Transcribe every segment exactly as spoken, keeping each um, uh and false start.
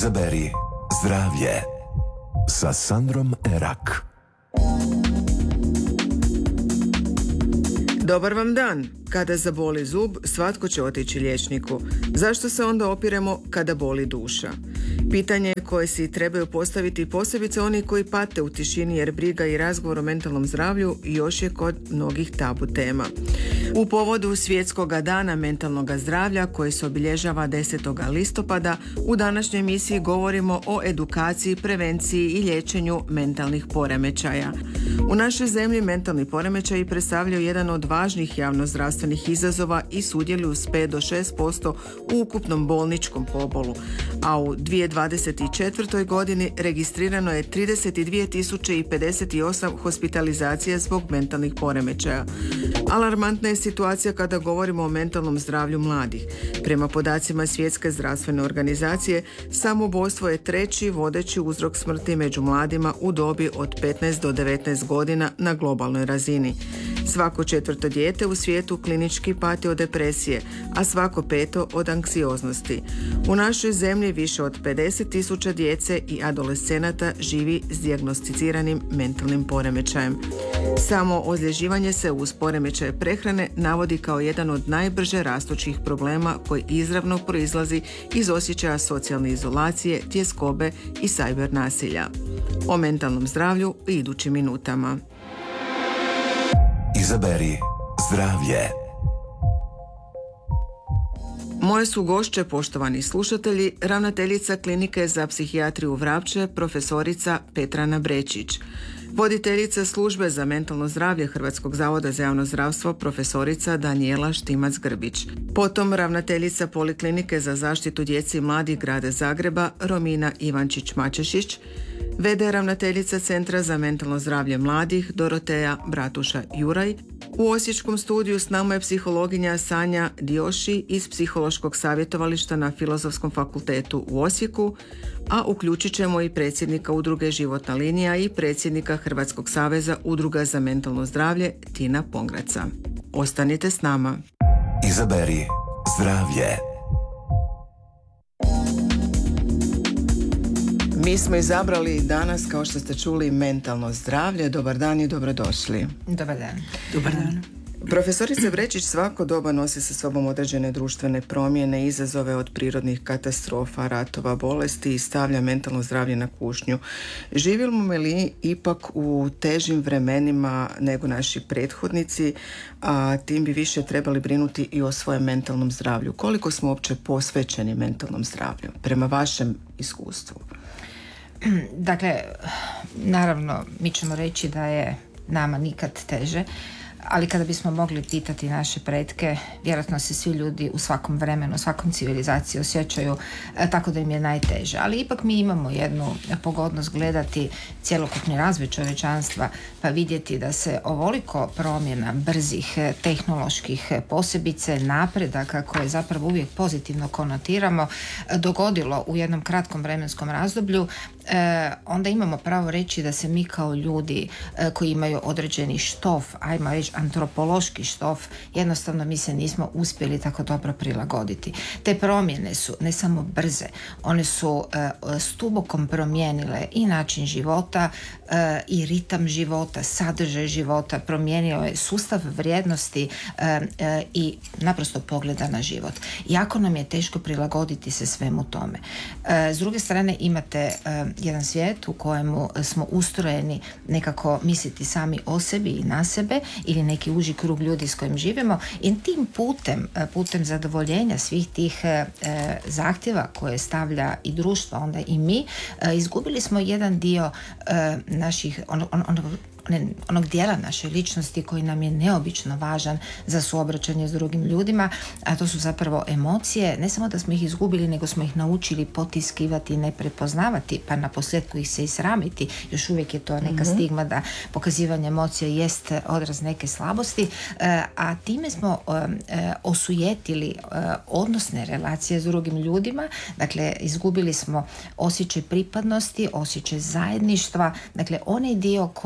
Izaberi zdravlje sa Sandrom Erak. Dobar vam dan. Kada zaboli zub, svatko će otići liječniku. Zašto se onda opiremo kada boli duša? Pitanje koje si trebaju postaviti posebice oni koji pate u tišini, jer briga i razgovor o mentalnom zdravlju još je kod mnogih tabu tema. U povodu Svjetskog dana mentalnog zdravlja koji se obilježava desetog listopada, u današnjoj emisiji govorimo o edukaciji, prevenciji i liječenju mentalnih poremećaja. U našoj zemlji mentalni poremećaji predstavljaju jedan od važnih javnozdravstvenih izazova i sudjeluju s pet do šest posto u ukupnom bolničkom pobolu, a u dvije tisuće dvadeset četvrtoj. godini registrirano je trideset dvije tisuće pedeset osam hospitalizacija zbog mentalnih poremećaja. Alarmantna je situacija kada govorimo o mentalnom zdravlju mladih. Prema podacima Svjetske zdravstvene organizacije, samoubojstvo je treći vodeći uzrok smrti među mladima u dobi od petnaest do devetnaest godina na globalnoj razini. Svako četvrto dijete u svijetu klinički pati od depresije, a svako peto od anksioznosti. U našoj zemlji više od pedeset tisuća djece i adolescenata živi s dijagnosticiranim mentalnim poremećajem. Samo ozljeđivanje se uz poremećaje prehrane navodi kao jedan od najbrže rastućih problema koji izravno proizlazi iz osjećaja socijalne izolacije, tjeskobe i cyber nasilja. O mentalnom zdravlju u idućim minutama. Izaberi zdravlje. Moje su gošće, poštovani slušatelji, ravnateljica Klinike za psihijatriju Vrapče, profesorica Petrana Brečić, voditeljica službe za mentalno zdravlje Hrvatskog zavoda za javno zdravstvo, profesorica Danijela Štimac-Grbić. Potom ravnateljica Poliklinike za zaštitu djece i mladih grada Zagreba, Romina Ivančić-Mačešić, ve de ravnateljica Centra za mentalno zdravlje mladih, Doroteja Bratuša-Juraj. U osječkom studiju s nama je psihologinja Sanja Dioši iz Psihološkog savjetovališta na Filozofskom fakultetu u Osijeku, a uključit ćemo i predsjednika udruge Životna linija i predsjednika Hrvatskog saveza udruga za mentalno zdravlje Tina Pongraca. Ostanite s nama. Izaberi zdravlje. Mi smo izabrali danas, kao što ste čuli, mentalno zdravlje. Dobar dan i dobrodošli. Dobar dan. Dobar dan. Profesorice Brečić, svako doba nosi sa sobom određene društvene promjene, izazove od prirodnih katastrofa, ratova, bolesti i stavlja mentalno zdravlje na kušnju. Živimo li ipak u težim vremenima nego naši prethodnici, a tim bi više trebali brinuti i o svojem mentalnom zdravlju? Koliko smo uopće posvećeni mentalnom zdravlju, prema vašem iskustvu? Dakle, naravno, mi ćemo reći da je nama nikad teže, ali kada bismo mogli pitati naše pretke, vjerojatno se svi ljudi u svakom vremenu, u svakom civilizaciji osjećaju e, tako da im je najteže. Ali ipak mi imamo jednu pogodnost gledati cjelokupni razvoj čovječanstva, pa vidjeti da se ovoliko promjena brzih tehnoloških posebice napredaka koje zapravo uvijek pozitivno konotiramo dogodilo u jednom kratkom vremenskom razdoblju. E, onda imamo pravo reći da se mi kao ljudi e, koji imaju određeni štof, ajmo reći antropološki štof, jednostavno mi se nismo uspjeli tako dobro prilagoditi. Te promjene su ne samo brze, one su e, stubokom promijenile i način života e, i ritam života, sadržaj života, promijenio je sustav vrijednosti e, e, i naprosto pogleda na život. Jako nam je teško prilagoditi se svemu tome. E, s druge strane imate e, jedan svijet u kojemu smo ustrojeni nekako misliti sami o sebi i na sebe ili neki uži krug ljudi s kojim živimo i tim putem, putem zadovoljenja svih tih e, zahtjeva koje stavlja i društvo, onda i mi, e, izgubili smo jedan dio e, naših on, on, on, onog dijela naše ličnosti koji nam je neobično važan za suobraćanje s drugim ljudima, a to su zapravo emocije. Ne samo da smo ih izgubili, nego smo ih naučili potiskivati, ne prepoznavati, pa na posljedku ih se i sramiti. Još uvijek je to neka mm-hmm. stigma da pokazivanje emocija jest odraz neke slabosti, a time smo osujetili odnosne relacije s drugim ljudima. Dakle, izgubili smo osjećaj pripadnosti, osjećaj zajedništva, dakle onaj dio koji je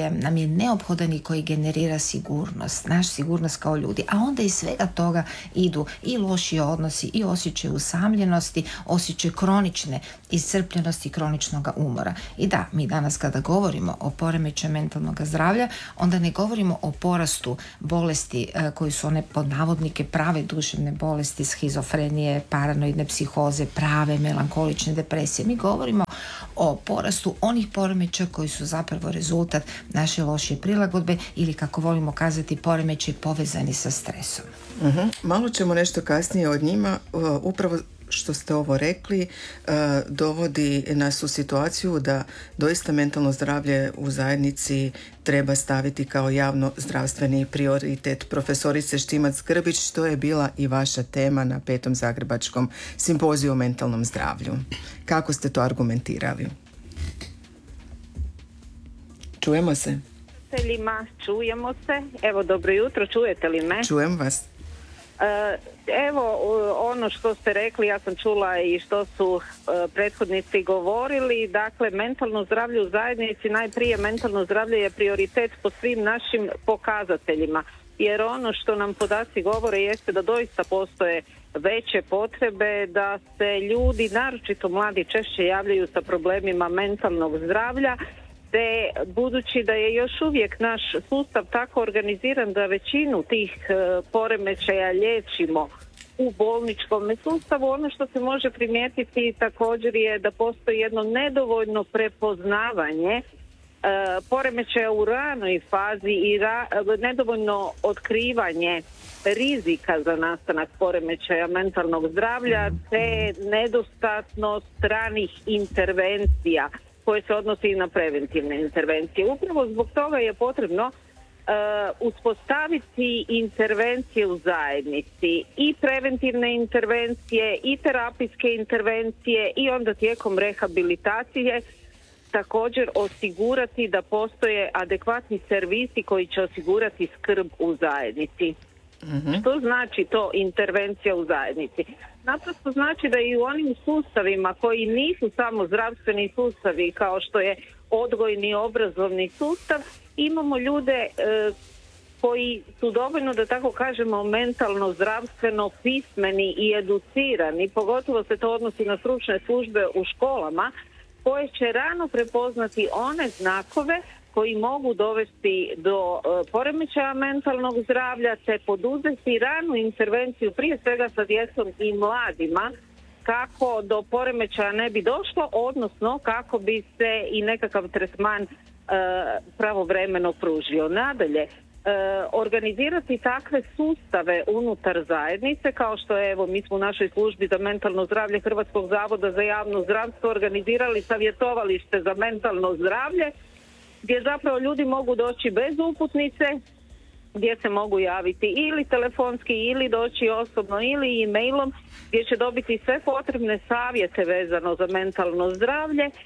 koji nam je neophodan i koji generira sigurnost, naš sigurnost kao ljudi, a onda iz svega toga idu i loši odnosi i osjećaj usamljenosti, osjećaj kronične iscrpljenosti i kroničnog umora. I da, mi danas kada govorimo o poremećaju mentalnog zdravlja, onda ne govorimo o porastu bolesti e, koji su one pod navodnike prave duševne bolesti, schizofrenije, paranoidne psihoze, prave melankolične depresije. Mi govorimo o porastu onih poremećaja koji su zapravo rezultat naše lošije prilagodbe ili, kako volimo kazati, poremećaj povezani sa stresom. Uh-huh. Malo ćemo nešto kasnije od njima. Uh, upravo što ste ovo rekli uh, dovodi nas u situaciju da doista mentalno zdravlje u zajednici treba staviti kao javno zdravstveni prioritet. Profesorice Štimac-Grbić, što je bila i vaša tema na petom Zagrebačkom simpoziju o mentalnom zdravlju. Kako ste to argumentirali? Čujemo se? Čujemo se. Evo, dobro jutro, čujete li me? Čujem vas. Evo, ono što ste rekli, ja sam čula i što su prethodnici govorili. Dakle, mentalno zdravlje u zajednici, najprije mentalno zdravlje je prioritet po svim našim pokazateljima, jer ono što nam podaci govore jeste da doista postoje veće potrebe, da se ljudi, naročito mladi, češće javljaju sa problemima mentalnog zdravlja, te budući da je još uvijek naš sustav tako organiziran da većinu tih e, poremećaja liječimo u bolničkom sustavu, ono što se može primijetiti također je da postoji jedno nedovoljno prepoznavanje e, poremećaja u ranoj fazi i ra, nedovoljno otkrivanje rizika za nastanak poremećaja mentalnog zdravlja, te nedostatnost ranih intervencija koje se odnosi i na preventivne intervencije. Upravo zbog toga je potrebno uh, uspostaviti intervencije u zajednici, i preventivne intervencije i terapijske intervencije, i onda tijekom rehabilitacije također osigurati da postoje adekvatni servisi koji će osigurati skrb u zajednici. Mm-hmm. Što znači to intervencija u zajednici? Naprosto znači da i u onim sustavima koji nisu samo zdravstveni sustavi kao što je odgojni i obrazovni sustav, imamo ljude e, koji su dovoljno, da tako kažemo, mentalno zdravstveno pismeni i educirani, pogotovo se to odnosi na stručne službe u školama, koje će rano prepoznati one znakove koji mogu dovesti do e, poremećaja mentalnog zdravlja, te poduzeti ranu intervenciju prije svega sa djecom i mladima kako do poremećaja ne bi došlo, odnosno kako bi se i nekakav tretman e, pravovremeno pružio. Nadalje, e, organizirati takve sustave unutar zajednice, kao što je, evo, mi smo u našoj službi za mentalno zdravlje Hrvatskog zavoda za javno zdravstvo organizirali savjetovalište za mentalno zdravlje, gdje zapravo ljudi mogu doći bez uputnice, gdje se mogu javiti ili telefonski ili doći osobno ili e-mailom, gdje će dobiti sve potrebne savjete vezano za mentalno zdravlje. E,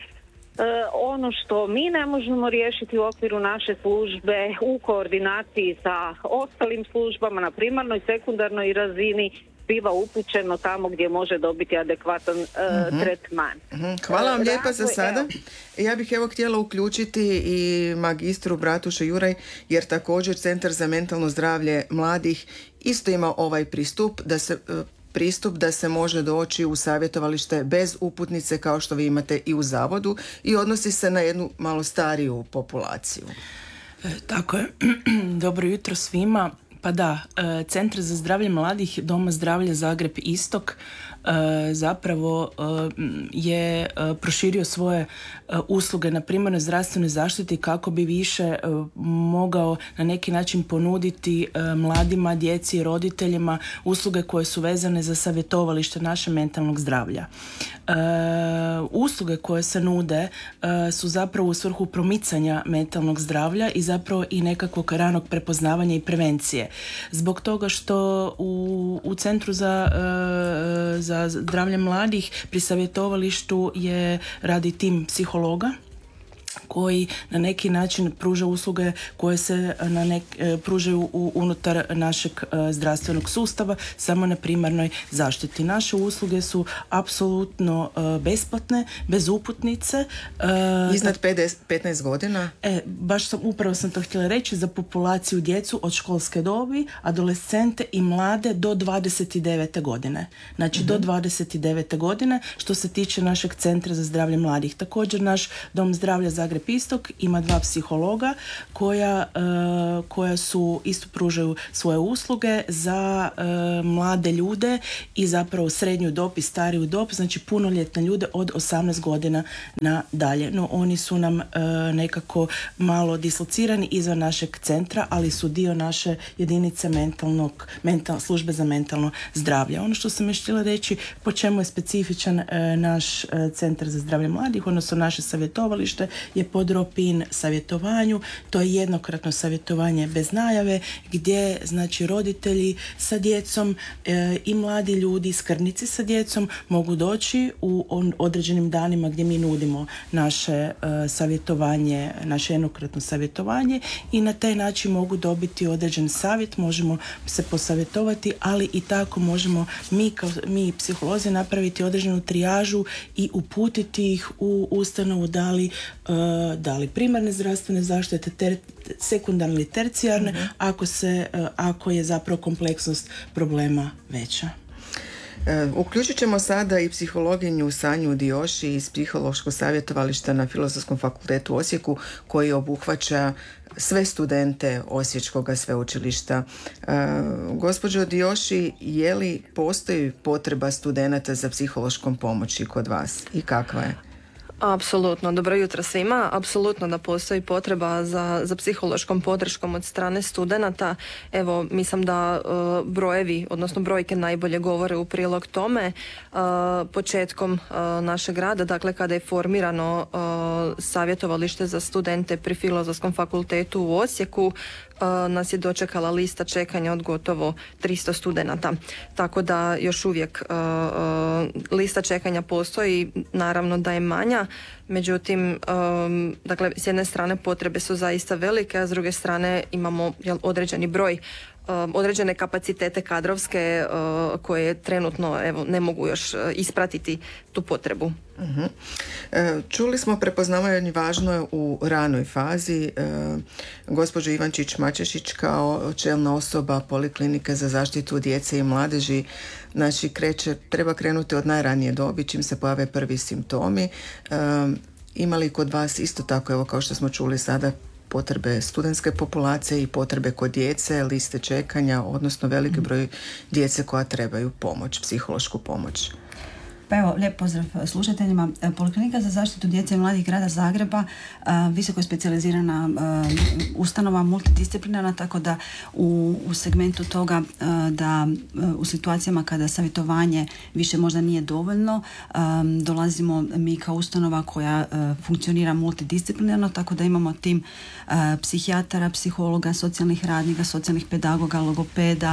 ono što mi ne možemo riješiti u okviru naše službe u koordinaciji sa ostalim službama na primarnoj, sekundarnoj razini, biva upućeno tamo gdje može dobiti adekvatan uh, uh-huh. tretman. Uh-huh. Hvala vam lijepa za sada. Ja bih evo htjela uključiti i magistru Bratuša Juraj, jer također Centar za mentalno zdravlje mladih isto ima ovaj pristup da se pristup da se može doći u savjetovalište bez uputnice kao što vi imate i u zavodu, i odnosi se na jednu malo stariju populaciju. E, tako je. Dobro jutro svima. Pa da, Centar za zdravlje mladih Doma zdravlja Zagreb Istok zapravo je proširio svoje usluge na primarnoj zdravstvenoj zaštiti kako bi više mogao na neki način ponuditi mladima, djeci i roditeljima usluge koje su vezane za savjetovalište naše mentalnog zdravlja. Usluge koje se nude su zapravo u svrhu promicanja mentalnog zdravlja i zapravo i nekakvog ranog prepoznavanja i prevencije. Zbog toga što u, u Centru za, za zdravlje mladih pri savjetovalištu je radi tim psihologa koji na neki način pruža usluge koje se na nek, pružaju u, unutar našeg zdravstvenog sustava, samo na primarnoj zaštiti. Naše usluge su apsolutno besplatne, bez uputnice. Iznad petnaest godina? E, baš sam, upravo sam to htjela reći, za populaciju djecu od školske dobi, adolescente i mlade do dvadeset devete godine. Znači, mm-hmm. do dvadeset devete godine, što se tiče našeg Centra za zdravlje mladih. Također, naš Dom zdravlja Zagreb Istok ima dva psihologa koja, uh, koja su isto pružaju svoje usluge za uh, mlade ljude i zapravo srednju dob i stariju dob, znači punoljetne ljude od osamnaest godina na dalje. No, oni su nam uh, nekako malo dislocirani izvan našeg centra, ali su dio naše jedinice mentalnog, mental, službe za mentalno zdravlje. Ono što sam još htjela reći, po čemu je specifičan uh, naš uh, Centar za zdravlje mladih, odnosno naše savjetovalište, je pod ROPIN savjetovanju. To je jednokratno savjetovanje bez najave, gdje znači roditelji sa djecom e, i mladi ljudi, skrbnici sa djecom mogu doći u on, određenim danima gdje mi nudimo naše e, savjetovanje, naše jednokratno savjetovanje i na taj način mogu dobiti određen savjet, možemo se posavjetovati, ali i tako možemo mi kao mi psiholozi napraviti određenu trijažu i uputiti ih u ustanovu da li, uh, da li primarne zdravstvene zaštite, ter, sekundarne ili tercijarne, mm-hmm. ako, se, uh, ako je zapravo kompleksnost problema veća. Uh, uključit ćemo sada i psihologinju Sanju Dioši iz psihološkog savjetovališta na Filozofskom fakultetu u Osijeku, koji obuhvaća sve studente Osječkog sveučilišta. Uh, gospođo Dioši, je li postoji potreba studenata za psihološkom pomoći kod vas i kakva je? Apsolutno, dobro jutro svima. Apsolutno da postoji potreba za, za psihološkom podrškom od strane studenata. Evo, mislim da uh, brojevi, odnosno brojke najbolje govore u prilog tome. Uh, početkom uh, našeg rada, dakle kada je formirano uh, savjetovalište za studente pri Filozofskom fakultetu u Osijeku, uh, nas je dočekala lista čekanja od gotovo tristo studenata. Tako da još uvijek uh, uh, lista čekanja postoji, naravno da je manja. Međutim, um, dakle, s jedne strane potrebe su zaista velike, a s druge strane imamo jel, određeni broj, um, određene kapacitete kadrovske uh, koje trenutno evo, ne mogu još uh, ispratiti tu potrebu. Uh-huh. E, čuli smo prepoznavanje važno je u ranoj fazi. E, gospođa Ivančić-Mačešić kao čelna osoba Poliklinike za zaštitu djece i mladeži, znači kreće, treba krenuti od najranije dobi čim se pojave prvi simptomi. E, ima li kod vas isto tako, evo kao što smo čuli sada, potrebe studentske populacije i potrebe kod djece, liste čekanja, odnosno veliki broj djece koja trebaju pomoć, psihološku pomoć? Pa evo, lijep pozdrav slušateljima. Poliklinika za zaštitu djece i mladih grada Zagreba, visoko specijalizirana ustanova, multidisciplinarna, tako da u, u segmentu toga da u situacijama kada savjetovanje više možda nije dovoljno, dolazimo mi kao ustanova koja funkcionira multidisciplinarno, tako da imamo tim psihijatara, psihologa, socijalnih radnika, socijalnih pedagoga, logopeda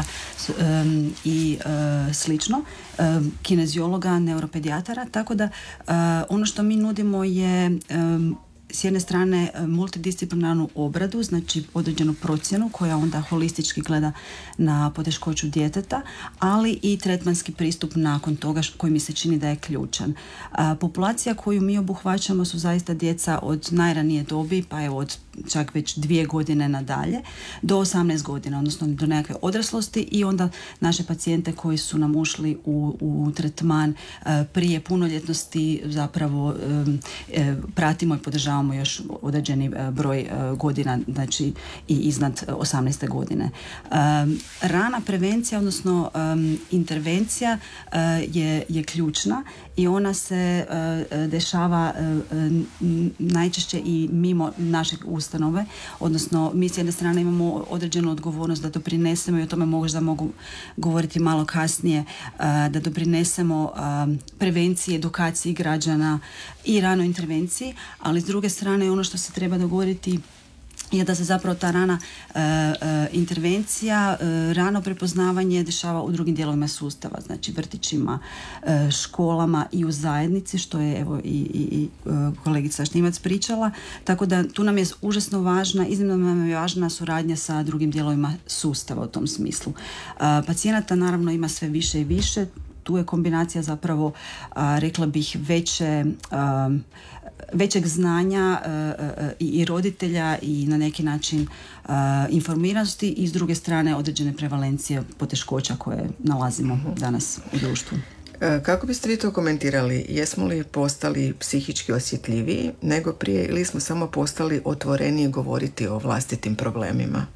i slično, kineziologa, neuropedijatara, tako da uh, ono što mi nudimo je um, s jedne strane multidisciplinarnu obradu, znači određenu procjenu koja onda holistički gleda na poteškoću djeteta, ali i tretmanski pristup nakon toga koji mi se čini da je ključan. A, populacija koju mi obuhvaćamo su zaista djeca od najranije dobi, pa evo od čak već dvije godine nadalje, do osamnaest godina, odnosno do nekakve odraslosti, i onda naše pacijente koji su nam ušli u, u tretman e, prije punoljetnosti zapravo e, e, pratimo i podržavamo još određeni e, broj e, godina, znači i iznad osamnaeste godine. E, rana prevencija, odnosno e, intervencija e, je, je ključna i ona se e, dešava e, najčešće i mimo našeg ustanove, odnosno mi s jedne strane imamo određenu odgovornost da doprinesemo, i o tome možda mogu govoriti malo kasnije, da doprinesemo prevenciji, edukaciji građana i ranoj intervenciji, ali s druge strane ono što se treba dogovoriti je da se zapravo ta rana e, e, intervencija, e, rano prepoznavanje dešava u drugim dijelovima sustava, znači vrtićima, e, školama i u zajednici, što je evo i, i, i kolegica Štimac pričala, tako da tu nam je užasno važna, iznimno nam je važna suradnja sa drugim dijelovima sustava u tom smislu. E, pacijenata naravno ima sve više i više, tu je kombinacija zapravo, a, rekla bih, veće, a, većeg znanja a, a, i roditelja i na neki način a, informiranosti i s druge strane određene prevalencije poteškoća koje nalazimo danas u društvu. Kako biste vi to komentirali? Jesmo li postali psihički osjetljiviji nego prije ili smo samo postali otvoreniji govoriti o vlastitim problemima?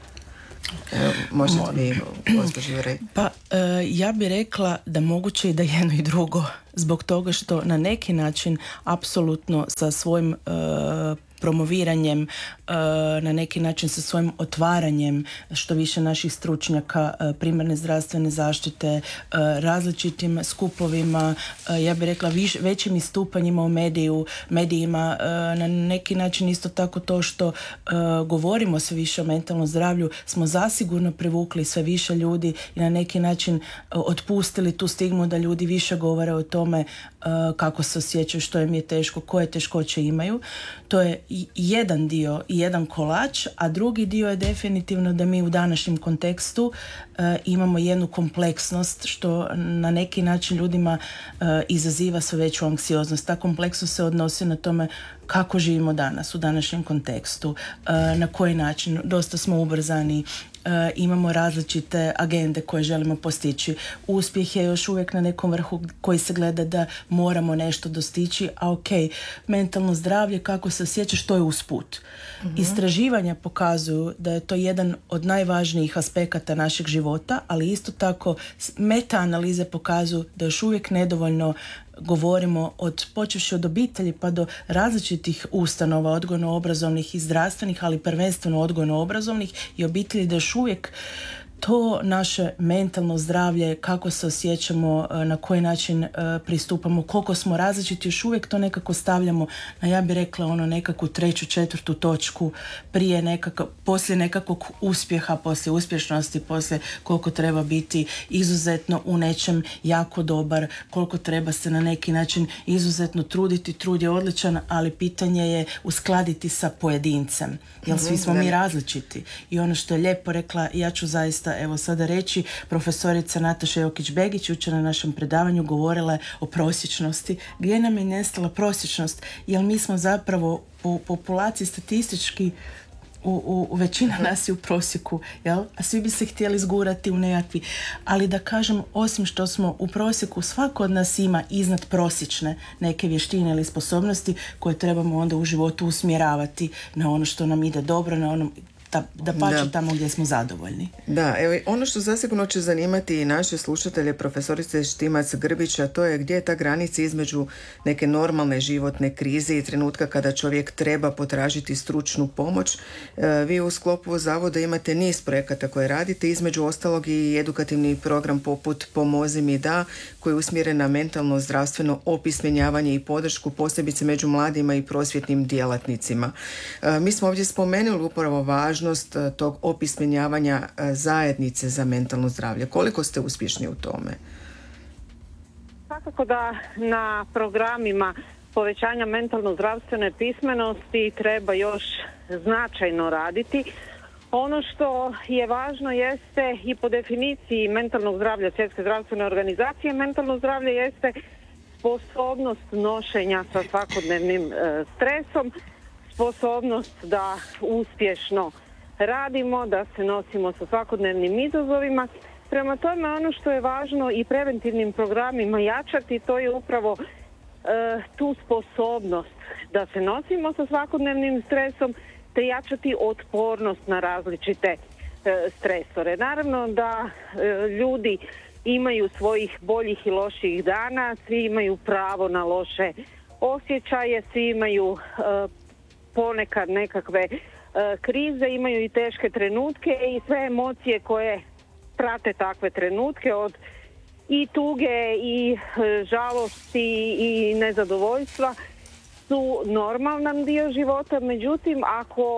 Evo, možete vi, gospođo, reći? Pa, e, ja bih rekla da moguće i da jedno i drugo, zbog toga što na neki način apsolutno sa svojim e, promoviranjem, e, na neki način sa svojim otvaranjem što više naših stručnjaka e, primarne zdravstvene zaštite, e, različitim skupovima, e, ja bih rekla viš, većim istupanjima u mediju, medijima, e, na neki način isto tako to što e, govorimo sve više o mentalnom zdravlju, smo zasigurno privukli sve više ljudi i na neki način e, otpustili tu stigmu da ljudi više govore o tome e, kako se osjećaju, što im je teško, koje teškoće imaju. To je i jedan dio i jedan kolač, a drugi dio je definitivno da mi u današnjem kontekstu e, imamo jednu kompleksnost što na neki način ljudima e, izaziva sve veću anksioznost. Ta kompleksnost se odnosi na tome kako živimo danas u današnjem kontekstu, e, na koji način, dosta smo ubrzani, e, imamo različite agende koje želimo postići. Uspjeh je još uvijek na nekom vrhu koji se gleda da moramo nešto dostići, a ok, mentalno zdravlje, kako se osjećaš, to je usput. Mm-hmm. Istraživanja pokazuju da je to jedan od najvažnijih aspekata našeg života, ali isto tako meta-analize pokazuju da još uvijek nedovoljno govorimo od, počevši od obitelji pa do različitih ustanova odgojno-obrazovnih i zdravstvenih, ali prvenstveno odgojno-obrazovnih i obitelji, da još uvijek to naše mentalno zdravlje, kako se osjećamo, na koji način pristupamo, koliko smo različiti, još uvijek to nekako stavljamo na, ja bih rekla, ono nekakvu treću, četvrtu točku prije nekako, poslije nekakvog uspjeha, poslije uspješnosti, poslije koliko treba biti izuzetno u nečem jako dobar, koliko treba se na neki način izuzetno truditi. Trud je odličan, ali pitanje je uskladiti sa pojedincem, jer svi smo mi različiti. I ono što je lijepo rekla, ja ću zaista evo sada reći, profesorica Nataša Jokić-Begić jučer na našem predavanju govorila je o prosječnosti. Gdje nam je nestala prosječnost? Jer mi smo zapravo u populaciji statistički u, u, u većina nas je u prosjeku, jel? A svi bi se htjeli zgurati u nekakvi. Ali da kažem, osim što smo u prosjeku, svako od nas ima iznad prosječne neke vještine ili sposobnosti koje trebamo onda u životu usmjeravati na ono što nam ide dobro, na ono da, da pače tamo gdje smo zadovoljni. Da, evo, ono što zasigurno će zanimati i naše slušatelje, profesorice Štimac-Grbić, to je gdje je ta granica između neke normalne životne krize i trenutka kada čovjek treba potražiti stručnu pomoć. E, vi u sklopu zavoda imate niz projekata koje radite, između ostalog i edukativni program poput Pomozi mi da, koji je usmjeren na mentalno zdravstveno opismenjavanje i podršku, posebice među mladima i prosvjetnim djelatnicima. E, mi smo ovdje spomenuli upravo važnost tog opismenjavanja zajednice za mentalno zdravlje. Koliko ste uspješni u tome? Svakako da na programima povećanja mentalno zdravstvene pismenosti treba još značajno raditi. Ono što je važno jeste i po definiciji mentalnog zdravlja Svjetske zdravstvene organizacije, mentalno zdravlje jeste sposobnost nošenja sa svakodnevnim e, stresom, sposobnost da uspješno radimo, da se nosimo sa svakodnevnim izazovima. Prema tome, ono što je važno i preventivnim programima jačati, to je upravo e, tu sposobnost da se nosimo sa svakodnevnim stresom, te jačati otpornost na različite e, stresore. Naravno da e, ljudi imaju svojih boljih i loših dana, svi imaju pravo na loše osjećaje, svi imaju e, ponekad nekakve krize, imaju i teške trenutke i sve emocije koje prate takve trenutke, od i tuge i žalosti i nezadovoljstva, su normalan dio života. Međutim, ako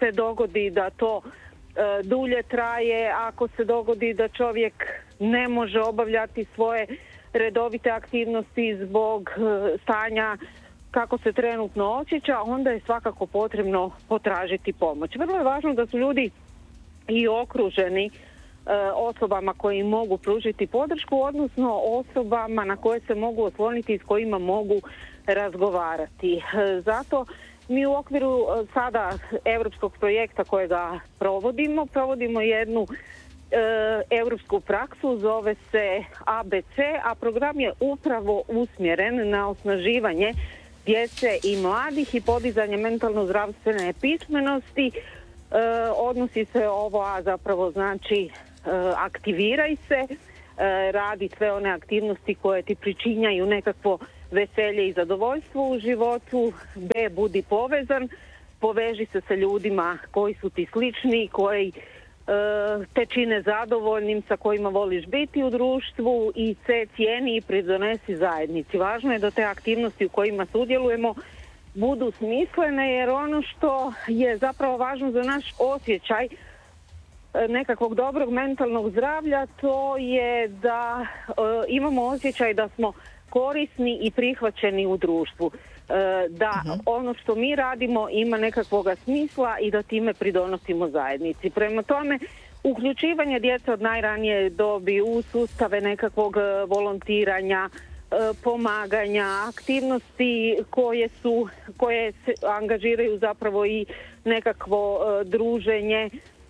se dogodi da to e, dulje traje, ako se dogodi da čovjek ne može obavljati svoje redovite aktivnosti zbog e, stanja kako se trenutno osjeća, onda je svakako potrebno potražiti pomoć. Vrlo je važno da su ljudi i okruženi e, osobama koji im mogu pružiti podršku, odnosno osobama na koje se mogu osloniti i s kojima mogu razgovarati. E, zato mi u okviru e, sada europskog projekta kojega provodimo, provodimo jednu e, europsku praksu, zove se A B C, a program je upravo usmjeren na osnaživanje djece i mladih i podizanje mentalno-zdravstvene pismenosti. E, odnosi se ovo, a zapravo znači e, aktiviraj se, e, radi sve one aktivnosti koje ti pričinjaju nekakvo veselje i zadovoljstvo u životu. B, budi povezan, poveži se sa ljudima koji su ti slični, koji te čine zadovoljnim, sa kojima voliš biti u društvu. I C, cijeni i pridonesi zajednici. Važno je da te aktivnosti u kojima sudjelujemo budu smislene, jer ono što je zapravo važno za naš osjećaj nekakvog dobrog mentalnog zdravlja, to je da e, imamo osjećaj da smo korisni i prihvaćeni u društvu. Da uh-huh. ono što mi radimo ima nekakvoga smisla i da time pridonosimo zajednici. Prema tome, uključivanje djece od najranije dobi u sustave nekakvog volontiranja, pomaganja, aktivnosti koje su, koje se angažiraju zapravo i nekakvo druženje,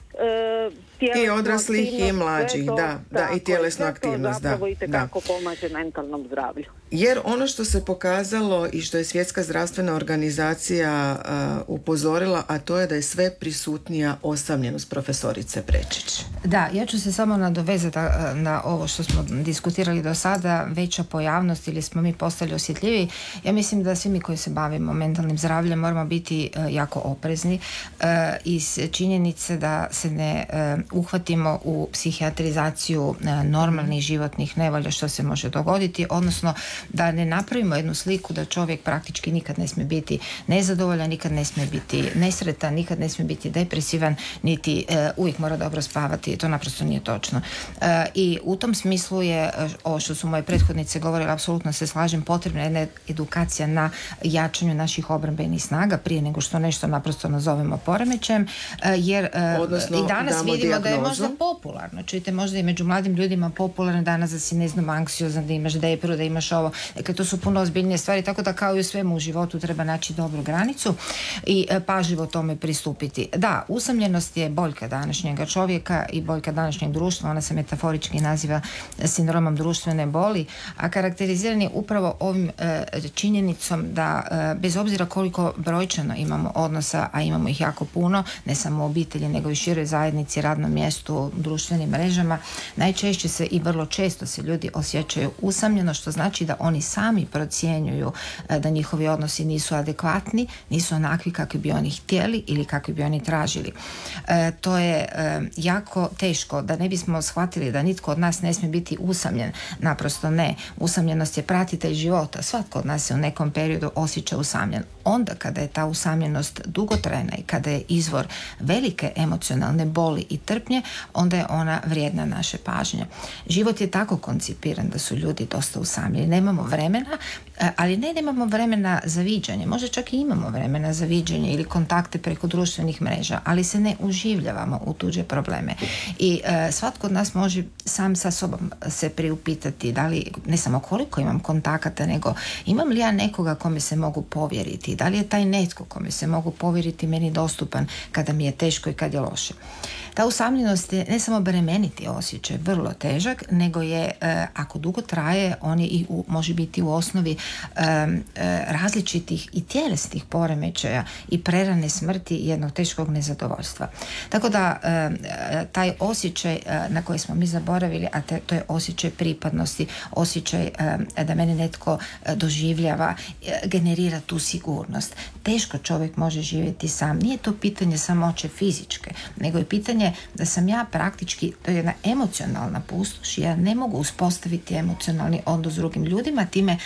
i odraslih i mlađih, to, da, da, i tjelesnu aktivnost, da. Zapravo i tekako pomaže mentalnom zdravlju. Jer ono što se pokazalo i što je Svjetska zdravstvena organizacija uh, upozorila, a to je da je sve prisutnija osamljenost, profesorice Brečić. Da, ja ću se samo nadovezati na ovo što smo diskutirali do sada, veća pojavnost ili smo mi postali osjetljiviji. Ja mislim da svi mi koji se bavimo mentalnim zdravljem moramo biti uh, jako oprezni uh, iz činjenice da se ne uh, uhvatimo u psihijatrizaciju uh, normalnih životnih nevolja što se može dogoditi, odnosno da ne napravimo jednu sliku da čovjek praktički nikad ne smije biti nezadovoljan, nikad ne smije biti nesretan, nikad ne smije biti depresivan, niti uh, uvijek mora dobro spavati. To naprosto nije točno. Uh, I u tom smislu je, ovo što su moje prethodnice govorile, apsolutno se slažem, potrebna je edukacija na jačanju naših obrambenih snaga prije nego što nešto naprosto nazovemo poremećajem, uh, jer uh, Odnosno, i danas vidimo dijagnozu. Da je možda popularno. Čujte, možda i među mladim ljudima popularno danas da si, ne znam, anksiozan, da imaš depru, da imaš ovo. Dakle, to su puno ozbiljnije stvari, tako da kao i u svemu u životu treba naći dobru granicu i e, pažljivo tome pristupiti. Da, usamljenost je boljka današnjega čovjeka i boljka današnjeg društva, ona se metaforički naziva sindromom društvene boli, a karakteriziran je upravo ovim e, činjenicom da e, bez obzira koliko brojčano imamo odnosa, a imamo ih jako puno, ne samo u obitelji, nego i široj zajednici, radnom mjestu, društvenim mrežama, najčešće se i vrlo često se ljudi osjećaju usamljeno, što znači da oni sami procjenjuju da njihovi odnosi nisu adekvatni, nisu onakvi kakvi bi oni htjeli ili kakvi bi oni tražili. E, to je e, jako teško, da ne bismo shvatili da nitko od nas ne smije biti usamljen. Naprosto ne. Usamljenost je pratitelj života. Svatko od nas se u nekom periodu osjeća usamljen. Onda kada je ta usamljenost dugotrajna i kada je izvor velike emocionalne boli i trpnje, onda je ona vrijedna naše pažnje. Život je tako koncipiran da su ljudi dosta usamljeni. Nemamo vremena, ali ne nemamo vremena za viđanje. Možda čak i imamo vremena za viđanje ili kontakte preko društvenih mreža, ali se ne uživljavamo u tuđe probleme. I e, svatko od nas može sam sa sobom se priupitati da li, ne samo koliko imam kontakata, nego imam li ja nekoga kome se mogu povjeriti, da li je taj netko kome se mogu povjeriti meni dostupan kada mi je teško i kad je loše. Ta usamljenost je ne samo bremeniti osjećaj, vrlo težak, nego je, e, ako dugo traje, on je i u, može biti u osnovi e, e, različitih i tjelesnih poremećaja i prerane smrti jednog teškog nezadovoljstva. Tako da e, taj osjećaj e, na koji smo mi zaboravili, a te, to je osjećaj pripadnosti, osjećaj e, da mene netko e, doživljava, e, generira tu sigurnost. Teško čovjek može živjeti sam. Nije to pitanje samoće fizičke, nego je pitanje da sam ja praktički, to je jedna emocionalna pustoš, ja ne mogu uspostaviti emocionalni odnos s drugim ljudima, time ne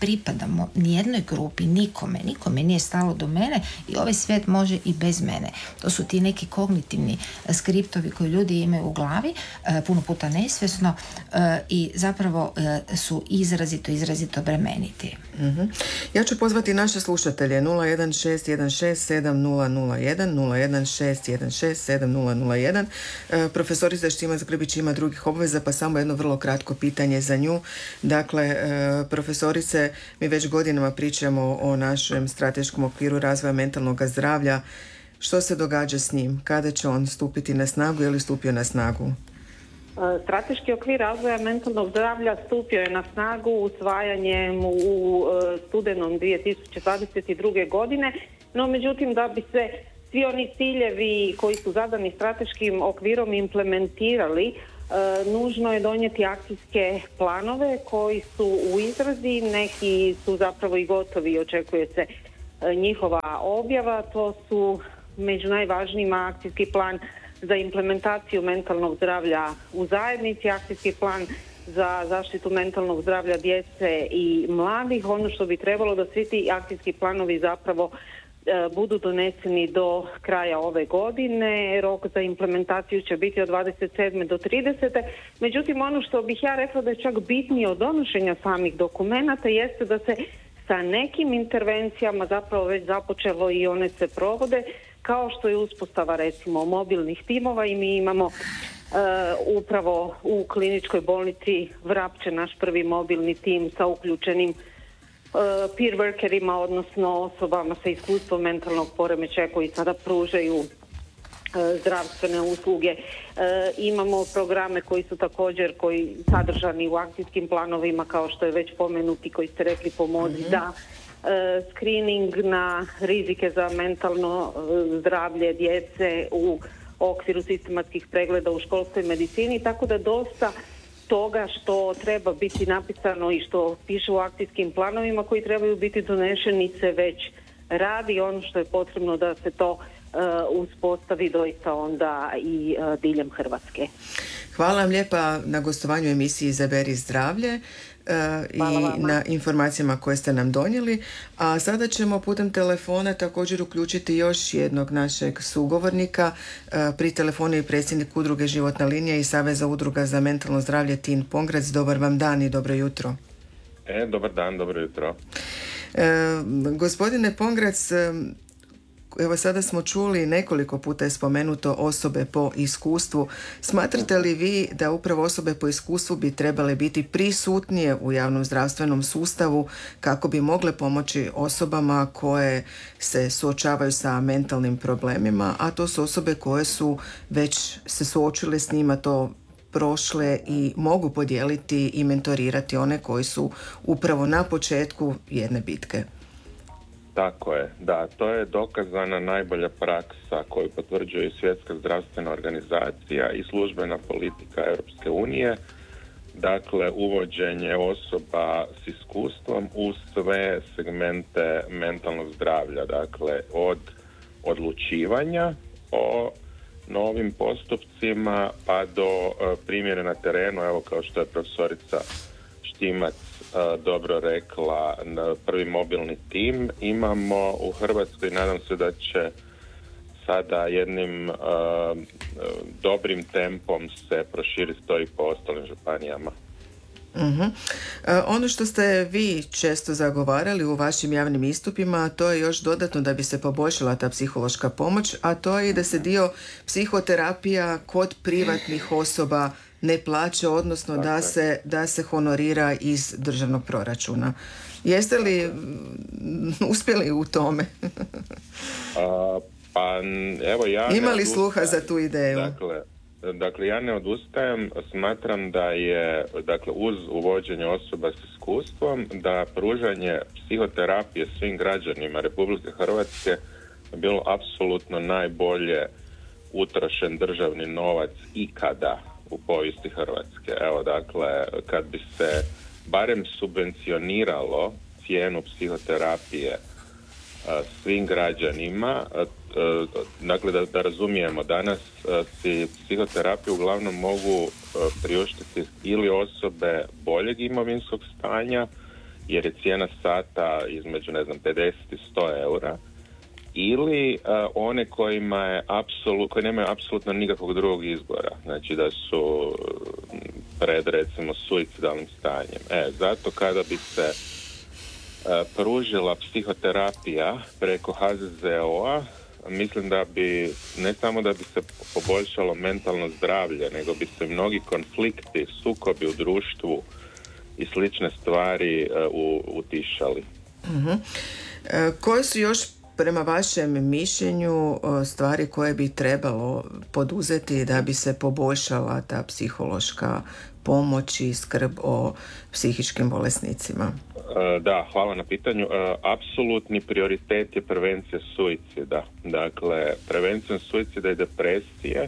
pripadamo nijednoj grupi, nikome, nikome nije stalo do mene i ovaj svijet može i bez mene. To su ti neki kognitivni skriptovi koji ljudi imaju u glavi, puno puta nesvjesno i zapravo su izrazito, izrazito bremeniti. Mm-hmm. Ja ću pozvati naše slušatelje nula jedan šest jedan šest sedam nula nula jedan, nula jedan šest jedan šest sedam nula nula jedan. E, profesorica Štimac-Grbić ima drugih obveza, pa samo jedno vrlo kratko pitanje za nju. Dakle, e, profesorice, mi već godinama pričamo o našem strateškom okviru razvoja mentalnog zdravlja. Što se događa s njim? Kada će on stupiti na snagu ili stupio na snagu? Strateški okvir razvoja mentalnog zdravlja stupio je na snagu usvajanjem u studenom dvije tisuće dvadeset druge. godine, no međutim da bi se svi oni ciljevi koji su zadani strateškim okvirom implementirali, nužno je donijeti akcijske planove koji su u izradi, neki su zapravo i gotovi i očekuje se njihova objava. To su među najvažnijima akcijski plan za implementaciju mentalnog zdravlja u zajednici, akcijski plan za zaštitu mentalnog zdravlja djece i mladih. Ono što bi trebalo da svi ti akcijski planovi zapravo e, budu doneseni do kraja ove godine. Rok za implementaciju će biti od dvadeset sedme do tridesete. Međutim, ono što bih ja rekla da je čak bitnije od donošenja samih dokumenata jeste da se sa nekim intervencijama zapravo već započelo i one se provode, kao što je uspostava recimo mobilnih timova i mi imamo uh, upravo u kliničkoj bolnici Vrapče naš prvi mobilni tim sa uključenim uh, peer workerima, odnosno osobama sa iskustvom mentalnog poremećaja koji sada pružaju uh, zdravstvene usluge. Uh, imamo programe koji su također koji sadržani u akcijskim planovima, kao što je već pomenuti, koji ste rekli pomozi mm-hmm. da screening na rizike za mentalno zdravlje djece u okviru sistematskih pregleda u školskoj medicini, tako da dosta toga što treba biti napisano i što piše u akcijskim planovima koji trebaju biti donešeni se već radi. Ono što je potrebno da se to uh, uspostavi doista onda i uh, diljem Hrvatske. Hvala vam lijepa na gostovanju emisiji Izaberi zdravlje i na informacijama koje ste nam donijeli. A sada ćemo putem telefona također uključiti još jednog našeg sugovornika. Pri telefonu je predsjednik udruge Životna linija i Saveza udruga za mentalno zdravlje Tin Pongrac. Dobar vam dan i dobro jutro. E, dobar dan, dobro jutro. E, gospodine Pongrac, evo sada smo čuli, nekoliko puta je spomenuto osobe po iskustvu. Smatrate li vi da upravo osobe po iskustvu bi trebale biti prisutnije u javnom zdravstvenom sustavu kako bi mogle pomoći osobama koje se suočavaju sa mentalnim problemima, a to su osobe koje su već se suočile s njima, to prošle i mogu podijeliti i mentorirati one koji su upravo na početku jedne bitke? Tako je, da, to je dokazana najbolja praksa koju potvrđuje i Svjetska zdravstvena organizacija i službena politika Europske unije. Dakle, uvođenje osoba s iskustvom u sve segmente mentalnog zdravlja, dakle, od odlučivanja o novim postupcima pa do uh, primjere na terenu, evo kao što je profesorica Štimac uh, dobro rekla, na prvi mobilni tim imamo u Hrvatskoj. Nadam se da će sada jednim uh, dobrim tempom se proširiti to i po ostalim županijama. Uh-huh. E, ono što ste vi često zagovarali u vašim javnim istupima, to je još dodatno da bi se poboljšala ta psihološka pomoć, a to je i da se dio psihoterapija kod privatnih osoba ne plaća, odnosno da se, da se honorira iz državnog proračuna. Jeste li uspjeli u tome? A, pa evo ja Ima li sluha za tu ideju? Dakle, Dakle, ja ne odustajem, smatram da je, dakle, uz uvođenje osoba s iskustvom, da pružanje psihoterapije svim građanima Republike Hrvatske bilo apsolutno najbolje utrošen državni novac ikada u povijesti Hrvatske. Evo, dakle, kad bi se barem subvencioniralo cijenu psihoterapije a, svim građanima, a, a, dakle da, da razumijemo, danas a, si psihoterapiju uglavnom mogu a, priuštiti ili osobe boljeg imovinskog stanja jer je cijena sata između, ne znam, pedeset i sto eura, ili uh, one kojima je apsolut, koji nemaju apsolutno nikakvog drugog izbora, znači da su pred, recimo, suicidalnim stanjem. E, zato kada bi se uh, pružila psihoterapija preko H Z Z O-a, mislim da bi, ne samo da bi se poboljšalo mentalno zdravlje, nego bi se mnogi konflikti, sukobi u društvu i slične stvari uh, utišali. Uh-huh. E, koje su još prema vašem mišljenju stvari koje bi trebalo poduzeti da bi se poboljšala ta psihološka pomoć i skrb o psihičkim bolesnicima? Da, hvala na pitanju. Apsolutni prioritet je prevencija suicida. Dakle, prevencijom suicida i depresije,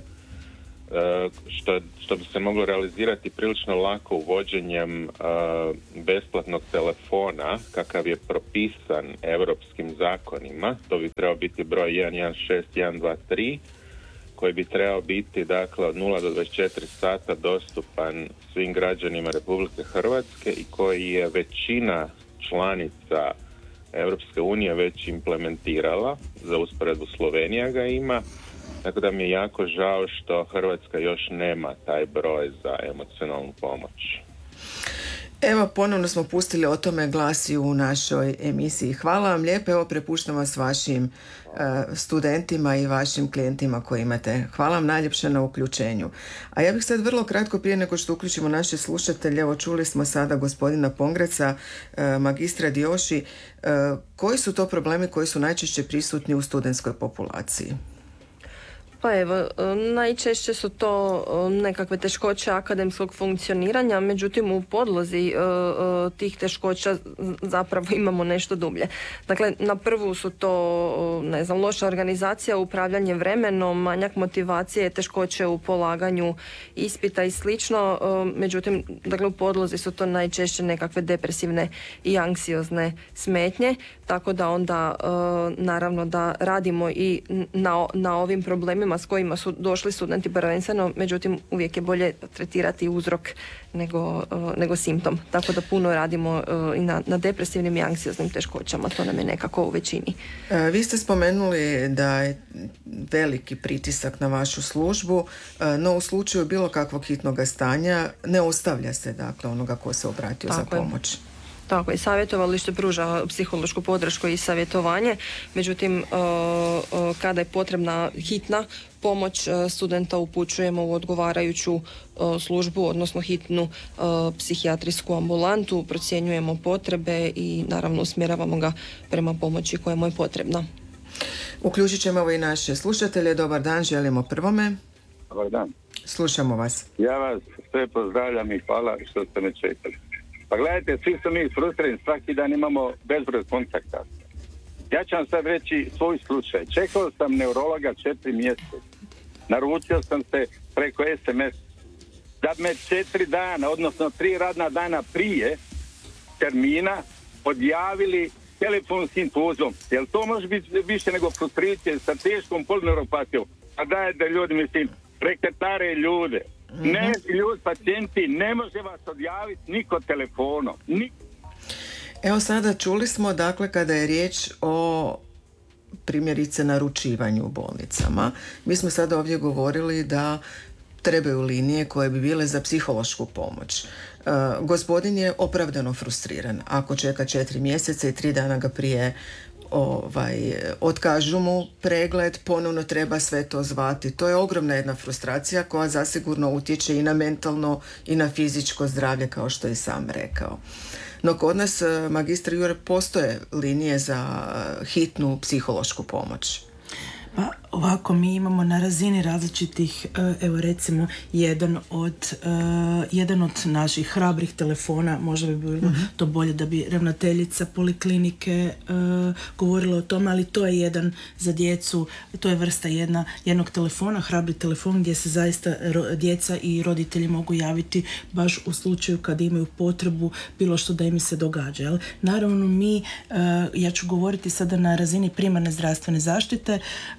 što, što bi se moglo realizirati prilično lako uvođenjem uh, besplatnog telefona kakav je propisan europskim zakonima. To bi trebao biti broj jedan jedan šest jedan dva tri, koji bi trebao biti, dakle, od nula do dvadeset četiri sata dostupan svim građanima Republike Hrvatske i koji je većina članica Europske unije već implementirala. Za usporedbu Slovenija ga ima. Tako da mi je jako žao što Hrvatska još nema taj broj za emocionalnu pomoć. Evo, ponovno smo pustili o tome glas i u našoj emisiji. Hvala vam lijepo. Evo, prepuštam vas vašim uh, studentima i vašim klijentima koji imate. Hvala vam najljepše na uključenju. A ja bih sad vrlo kratko, prije nego što uključimo naše slušatelje, evo, čuli smo sada gospodina Pongreca, uh, magistra Dioši. Uh, koji su to problemi koji su najčešće prisutni u studentskoj populaciji? Pa evo, najčešće su to nekakve teškoće akademskog funkcioniranja, međutim u podlozi tih teškoća zapravo imamo nešto dublje. Dakle, na prvu su to, ne znam, loša organizacija, upravljanje vremenom, manjak motivacije, teškoće u polaganju ispita i slično, međutim, dakle, u podlozi su to najčešće nekakve depresivne i anksiozne smetnje, tako da onda naravno da radimo i na, na ovim problemima s kojima su došli studenti prvenstveno, međutim uvijek je bolje tretirati uzrok nego, nego simptom. Tako da puno radimo i na, na depresivnim i anksioznim teškoćama, to nam je nekako u većini. Vi ste spomenuli da je veliki pritisak na vašu službu, no u slučaju bilo kakvog hitnog stanja ne ostavlja se, dakle, onoga ko se obratio Tako za pomoć. Je. Tako je, savjetovalište pruža psihološku podršku i savjetovanje, međutim kada je potrebna hitna pomoć, studenta upućujemo u odgovarajuću službu, odnosno hitnu psihijatrijsku ambulantu, procjenjujemo potrebe i naravno usmjeravamo ga prema pomoći koja mu je potrebna. Uključit ćemo ovo i naše slušatelje. Dobar dan, želimo prvome. Dobar dan. Slušamo vas. Ja vas sve pozdravljam i hvala što ste me čekali. Pa gledajte, svi smo mi frustrirani, svaki dan imamo bezbroj kontakta. Ja ću vam sad reći svoj slučaj. Čekao sam neurologa četiri mjeseca. Naručio sam se preko es em es. Da me četiri dana, odnosno tri radna dana prije termina odjavili telefonskim pozivom. Jel to može biti više nego frustracije sa teškom polineuropatijom? A dajte ljudi, mislim, rekretare ljude. Mm-hmm. Ne, ljudi, pacijenti, ne može vas odjaviti niko telefonom. Nik... Evo sada čuli smo, dakle, kada je riječ o primjerice naručivanju u bolnicama. Mi smo sada ovdje govorili da trebaju linije koje bi bile za psihološku pomoć. E, gospodin je opravdano frustriran. Ako čeka četiri mjeseca i tri dana ga prije ovaj, otkažu mu pregled, ponovno treba sve to zvati. To je ogromna jedna frustracija koja zasigurno utječe i na mentalno i na fizičko zdravlje, kao što je sam rekao. No kod nas, magistra Jure, postoje linije za hitnu psihološku pomoć. Pa ovako, mi imamo na razini različitih, evo recimo jedan od, uh, jedan od naših hrabrih telefona, možda bi bilo uh-huh. to bolje da bi ravnateljica poliklinike uh, govorila o tome, ali to je jedan za djecu, to je vrsta jedna, jednog telefona, hrabri telefon gdje se zaista ro, djeca i roditelji mogu javiti baš u slučaju kad imaju potrebu bilo što da im se događa. Jel? Naravno mi, uh, ja ću govoriti sada na razini primarne zdravstvene zaštite, kada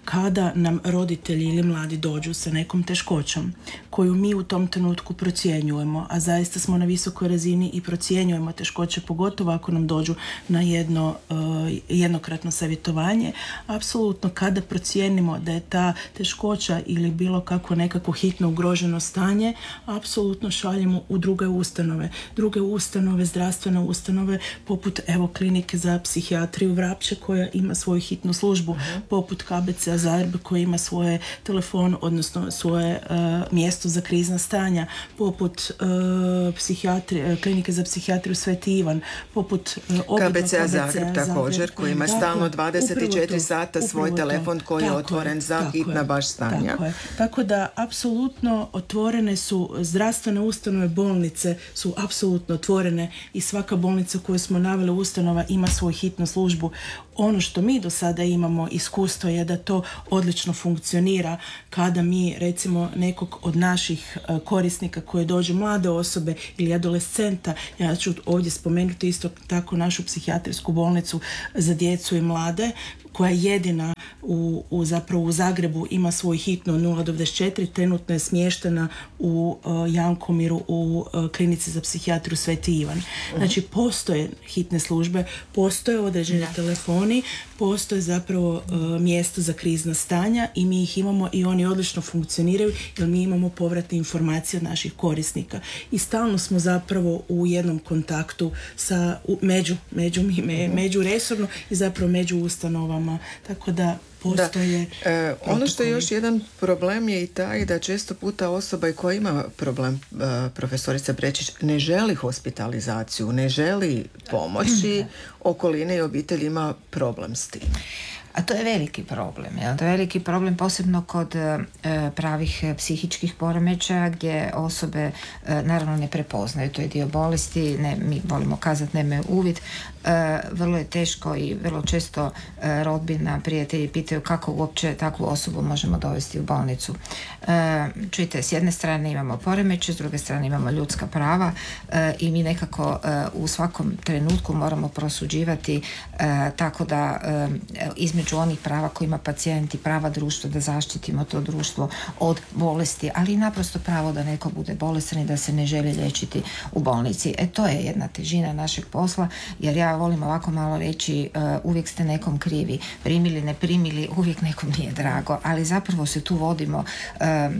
kada nam roditelji ili mladi dođu sa nekom teškoćom koju mi u tom trenutku procjenjujemo, a zaista smo na visokoj razini i procjenjujemo teškoće, pogotovo ako nam dođu na jedno uh, jednokratno savjetovanje, apsolutno kada procijenimo da je ta teškoća ili bilo kako nekako hitno ugroženo stanje, apsolutno šaljemo u druge ustanove. Druge ustanove, zdravstvene ustanove, poput evo klinike za psihijatriju Vrapče koja ima svoju hitnu službu, uh-huh. poput K B C-a Zagreb koji ima svoje telefon, odnosno svoje uh, mjesto za krizna stanja, poput uh, psihijatri, klinike za psihijatriju Sveti Ivan, poput uh, K B C-a Zagreb također koji ima tako, stalno dvadeset četiri to, sata svoj telefon koji je otvoren je, za hitna je, baš stanja. Tako, tako da apsolutno otvorene su zdravstvene ustanove, bolnice su apsolutno otvorene i svaka bolnica koju smo naveli ustanova ima svoju hitnu službu. Ono što mi do sada imamo iskustvo je da to odlično funkcionira kada mi recimo nekog od naših korisnika koje dođe, mlade osobe ili adolescenta, ja ću ovdje spomenuti isto tako našu psihijatrijsku bolnicu za djecu i mlade koja jedina u, u zapravo u Zagrebu ima svoj hitno nula dvadeset četiri, trenutno je smještena u uh, Jankomiru u uh, klinici za psihijatriju Sveti Ivan. Uh-huh. Znači postoje hitne službe, postoje određeni da. telefoni, postoje zapravo uh, mjesto za krizna stanja i mi ih imamo i oni odlično funkcioniraju jer mi imamo povratne informacije od naših korisnika i stalno smo zapravo u jednom kontaktu sa u, među, među, me, među resorno i zapravo među ustanovama. Tako da postoje... Da. E, ono što je još jedan problem je i taj da često puta osoba koja ima problem, e, profesorica Brečić, ne želi hospitalizaciju, ne želi pomoći, okoline i obitelj ima problem s tim. A to je veliki problem. Jel? To je veliki problem posebno kod e, pravih psihičkih poremećaja gdje osobe e, naravno ne prepoznaju. To je dio bolesti, ne, mi volimo kazati nemaju uvid. E, vrlo je teško i vrlo često e, rodbina, prijatelji pitaju kako uopće takvu osobu možemo dovesti u bolnicu. E, čujte, s jedne strane imamo poremeće, s druge strane imamo ljudska prava e, i mi nekako e, u svakom trenutku moramo prosuđivati e, tako da e, između među onih prava koji ima pacijent i prava društva da zaštitimo to društvo od bolesti, ali i naprosto pravo da neko bude bolestan i da se ne želi liječiti u bolnici. E to je jedna težina našeg posla, jer ja volim ovako malo reći uh, uvijek ste nekom krivi, primili, ne primili, uvijek nekom nije drago, ali zapravo se tu vodimo uh,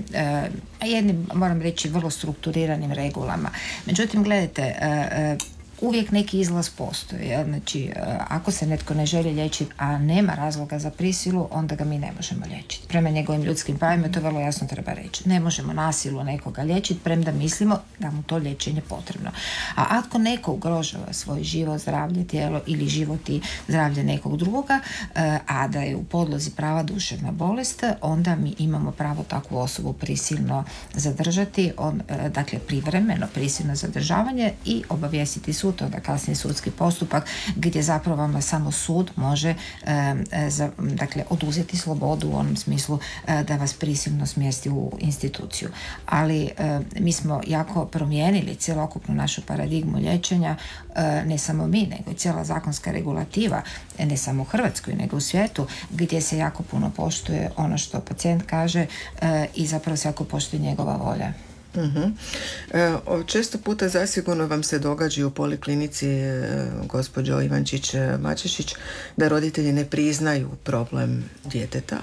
uh, jednim, moram reći, vrlo strukturiranim regulama. Međutim, gledajte, uh, uh, uvijek neki izlaz postoji. Ja? Znači, ako se netko ne želi liječiti, a nema razloga za prisilu, onda ga mi ne možemo liječiti. Prema njegovim ljudskim pravima to vrlo jasno treba reći. Ne možemo nasilu nekoga liječiti, premda mislimo da mu to liječenje potrebno. A ako neko ugrožava svoj život, zdravlje, tijelo ili život i zdravlje nekog drugoga, a da je u podlozi prava duševna bolest, onda mi imamo pravo takvu osobu prisilno zadržati, on, dakle privremeno prisilno zadržavanje i obavijestiti sud, onda kasnije sudski postupak gdje zapravo vam samo sud može e, za, dakle oduzeti slobodu u onom smislu e, da vas prisilno smjesti u instituciju. Ali e, mi smo jako promijenili cjelokupnu našu paradigmu liječenja, e, ne samo mi, nego i cijela zakonska regulativa, ne samo u Hrvatskoj, nego u svijetu, gdje se jako puno poštuje ono što pacijent kaže e, i zapravo se jako poštuje njegova volja. Uh-huh. E, često puta zasigurno vam se događa u poliklinici e, gospođo Ivančić-Mačešić da roditelji ne priznaju problem djeteta,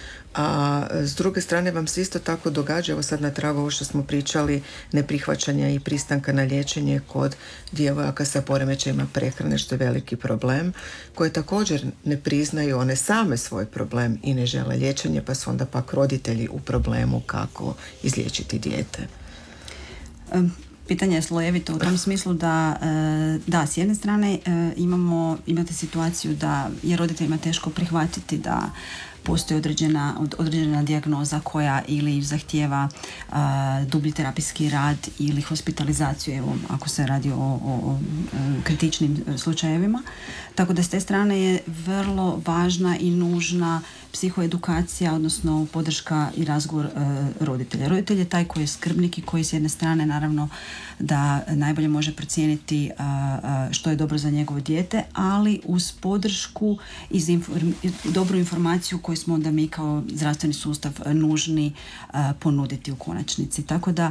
a s druge strane vam se isto tako događa, evo sad na tragu ovo što smo pričali, neprihvaćanja i pristanka na liječenje kod djevojaka sa poremećajima prehrane, što je veliki problem, koje također ne priznaju one same svoj problem i ne žele liječenje, pa su onda pak roditelji u problemu kako izliječiti dijete. Pitanje je slojevito u tom smislu da, da, s jedne strane imamo, imate situaciju da je roditeljima teško prihvatiti da postoji određena, određena dijagnoza koja ili zahtijeva uh, dublji terapijski rad ili hospitalizaciju, evo, ako se radi o, o, o kritičnim slučajevima. Tako da s te strane je vrlo važna i nužna psihoedukacija, odnosno podrška i razgovor uh, roditelja. Roditelj je taj koji je skrbnik i koji s jedne strane naravno da najbolje može procijeniti uh, uh, što je dobro za njegovo dijete, ali uz podršku i inform- dobru informaciju koju koji smo onda mi kao zdravstveni sustav nužni ponuditi u konačnici. Tako da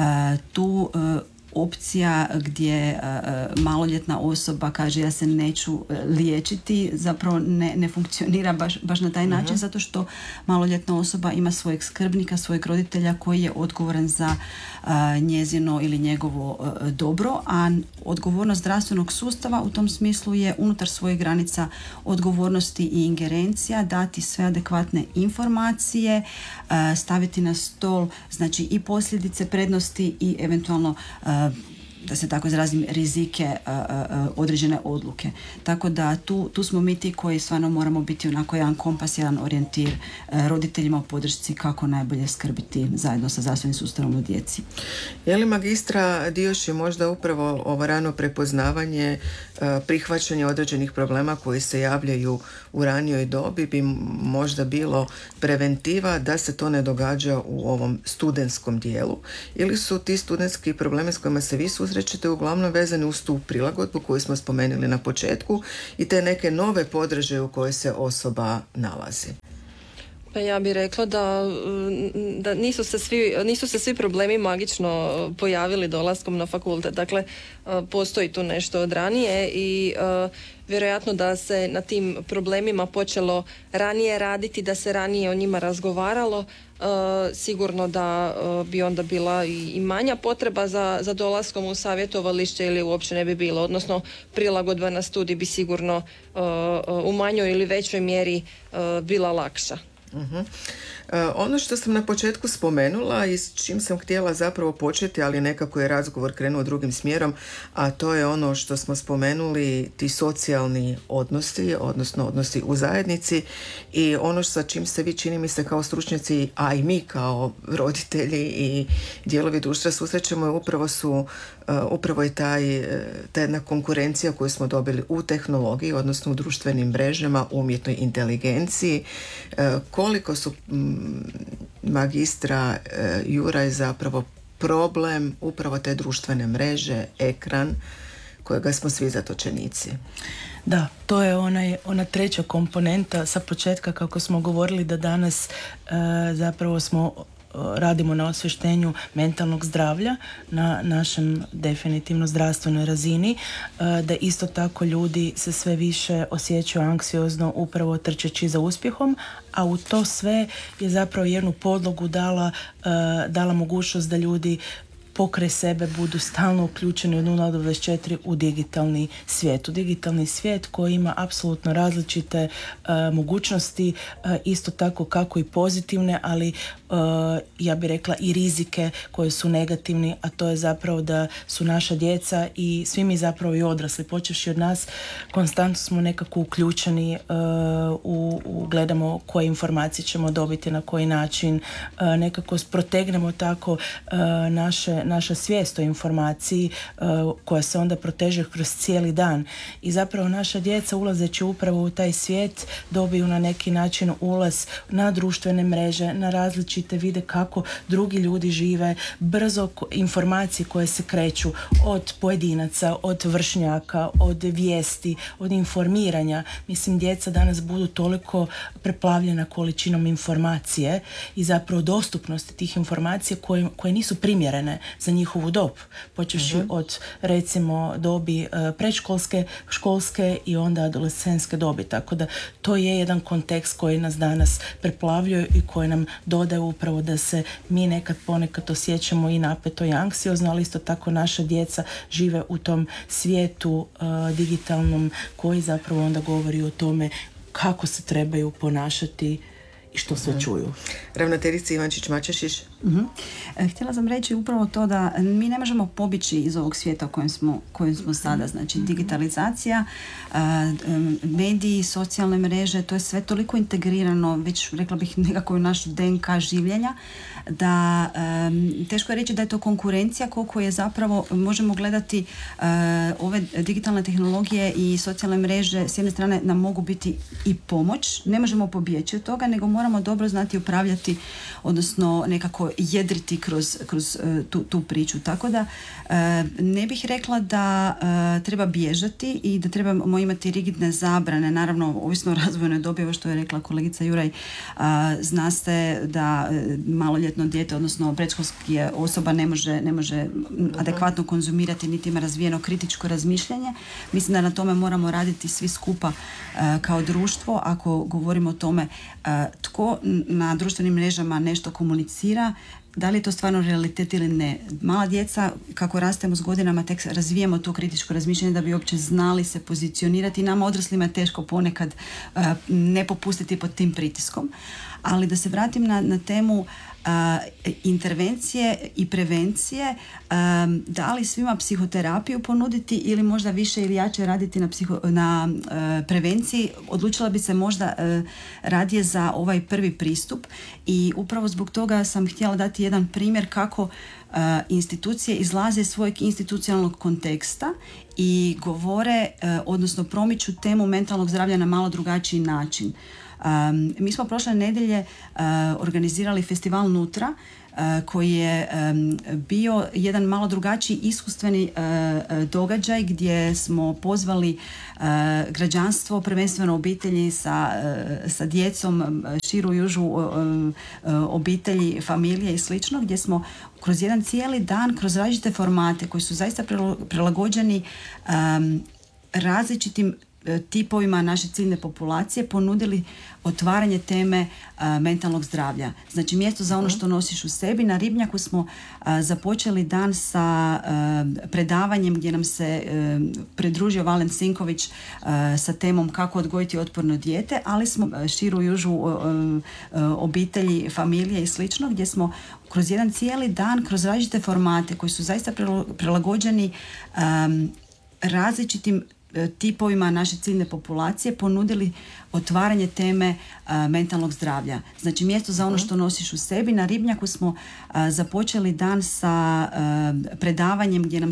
tu opcija gdje uh, maloljetna osoba kaže ja se neću liječiti zapravo ne, ne funkcionira baš, baš na taj način, uh-huh. zato što maloljetna osoba ima svojeg skrbnika, svojeg roditelja koji je odgovoran za uh, njezino ili njegovo uh, dobro, a odgovornost zdravstvenog sustava u tom smislu je unutar svojih granica odgovornosti i ingerencija dati sve adekvatne informacije, uh, staviti na stol znači i posljedice, prednosti i eventualno uh, da se tako izrazim, rizike a, a, određene odluke. Tako da tu, tu smo mi ti koji stvarno moramo biti onako jedan kompas, jedan orijentir a, roditeljima u podršci kako najbolje skrbiti zajedno sa zdravstvenim sustavom u djeci. Je li magistra Dioši možda upravo ovo rano prepoznavanje, a, prihvaćanje određenih problema koji se javljaju u ranijoj dobi bi možda bilo preventiva da se to ne događa u ovom studentskom dijelu, ili su ti studentski problemi s kojima se vi susrećete uglavnom vezani uz tu prilagodbu koju smo spomenuli na početku i te neke nove podržaje u kojoj se osoba nalazi? Pa ja bih rekla da, da nisu, se svi, nisu se svi problemi magično pojavili dolaskom na fakultet. Dakle, postoji tu nešto od ranije i uh, vjerojatno da se na tim problemima počelo ranije raditi, da se ranije o njima razgovaralo, uh, sigurno da uh, bi onda bila i, i manja potreba za, za dolaskom u savjetovalište ili uopće ne bi bilo. Odnosno, prilagodba na studij bi sigurno uh, u manjoj ili većoj mjeri uh, bila lakša. Uh-huh. Uh, ono što sam na početku spomenula i s čim sam htjela zapravo početi, ali nekako je razgovor krenuo drugim smjerom, a to je ono što smo spomenuli, ti socijalni odnosi, odnosno odnosi u zajednici, i ono sa čim se vi, čini mi se, kao stručnjaci, a i mi kao roditelji i dijelovi društva susrećemo, je upravo su uh, upravo je taj, ta jedna konkurencija koju smo dobili u tehnologiji, odnosno u društvenim mrežama, umjetnoj inteligenciji. Uh, koliko su m, magistra e, Juraj zapravo problem upravo te društvene mreže, ekran kojega smo svi zatočenici? Da, to je onaj, ona treća komponenta sa početka, kako smo govorili da danas e, zapravo smo radimo na osvještenju mentalnog zdravlja na našem definitivno zdravstvenoj razini, da isto tako ljudi se sve više osjećaju anksiozno upravo trčeći za uspjehom, a u to sve je zapravo jednu podlogu dala, dala mogućnost da ljudi pokraj sebe budu stalno uključeni od nula do dvadeset četiri u digitalni svijet. U digitalni svijet koji ima apsolutno različite uh, mogućnosti, uh, isto tako kako i pozitivne, ali uh, ja bih rekla i rizike koje su negativni, a to je zapravo da su naša djeca i svi mi zapravo i odrasli, počevši od nas, konstantno smo nekako uključeni uh, u, u gledamo koje informacije ćemo dobiti, na koji način, uh, nekako protegnemo tako uh, naše naša svijest o informaciji uh, koja se onda proteže kroz cijeli dan. I zapravo naša djeca, ulazeći upravo u taj svijet, dobiju na neki način ulaz na društvene mreže, na različite, vide kako drugi ljudi žive, brzo informacije koje se kreću od pojedinaca, od vršnjaka, od vijesti, od informiranja. Mislim, djeca danas budu toliko preplavljena količinom informacije i zapravo dostupnosti tih informacija koje, koje nisu primjerene za njihovu dob, počevši uh-huh. od recimo dobi uh, predškolske, školske i onda adolescentske dobi. Tako da to je jedan kontekst koji nas danas preplavljuje i koji nam dodaje upravo da se mi nekad ponekad osjećamo i napeto i anksiozno, ali isto tako naša djeca žive u tom svijetu uh, digitalnom koji zapravo onda govori o tome kako se trebaju ponašati i što sve uh-huh. čuju. Ravnateljica Ivančić-Mačešić. Uh-huh. Htjela sam reći upravo to da mi ne možemo pobjeći iz ovog svijeta u kojem smo, kojem smo sada. Znači digitalizacija, mediji, socijalne mreže, to je sve toliko integrirano, već rekla bih nekako u naš D N K življenja, da um, teško je reći da je to konkurencija, koliko je zapravo, možemo gledati uh, ove digitalne tehnologije i socijalne mreže, s jedne strane nam mogu biti i pomoć, ne možemo pobjeći od toga, nego moramo dobro znati upravljati, odnosno nekako jedriti kroz, kroz tu, tu priču. Tako da ne bih rekla da treba bježati i da trebamo imati rigidne zabrane, naravno ovisno o razvojnoj dobi, ovo što je rekla kolegica Juraj, zna se da maloljetno dijete, odnosno predškolski osoba ne može, ne može adekvatno konzumirati niti ima razvijeno kritičko razmišljanje. Mislim da na tome moramo raditi svi skupa kao društvo. Ako govorimo o tome tko na društvenim mrežama nešto komunicira, da li je to stvarno realitet ili ne. Mala djeca, kako rastemo s godinama, tek razvijemo to kritičko razmišljanje da bi uopće znali se pozicionirati. Nama odraslima je teško ponekad uh, ne popustiti pod tim pritiskom. Ali da se vratim na, na temu uh, intervencije i prevencije, um, da li svima psihoterapiju ponuditi ili možda više ili jače raditi na, psiho, na uh, prevenciji, odlučila bi se možda uh, radije za ovaj prvi pristup i upravo zbog toga sam htjela dati jedan primjer kako uh, institucije izlaze iz svojeg institucionalnog konteksta i govore, uh, odnosno promiču temu mentalnog zdravlja na malo drugačiji način. Um, mi smo prošle nedjelje uh, organizirali festival Nutra uh, koji je um, bio jedan malo drugačiji iskustveni uh, događaj gdje smo pozvali uh, građanstvo, prvenstveno obitelji sa, uh, sa djecom, širu južu uh, uh, obitelji, familije i slično, gdje smo kroz jedan cijeli dan, kroz različite formate koji su zaista prilagođeni um, različitim tipovima naše ciljne populacije ponudili otvaranje teme a, mentalnog zdravlja. Znači mjesto za ono što nosiš u sebi. Na Ribnjaku smo a, započeli dan sa a, predavanjem gdje nam se a, pridružio Valen Sinković a, sa temom kako odgojiti otporno dijete, ali smo a, širu južu a, a, obitelji, familije i slično, gdje smo kroz jedan cijeli dan, kroz različite formate koji su zaista prilagođeni a, različitim tipovima naše ciljne populacije ponudili otvaranje teme a, mentalnog zdravlja. Znači mjesto za ono što nosiš u sebi. Na Ribnjaku smo a, započeli dan sa a, predavanjem gdje nam